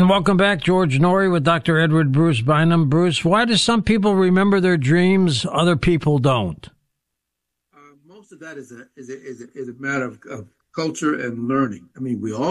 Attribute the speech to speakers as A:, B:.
A: And welcome back, George Noory with Dr. Edward Bruce Bynum. Bruce, why do some people remember their dreams, other people don't?
B: Most of that is a matter of culture and learning. I mean, we all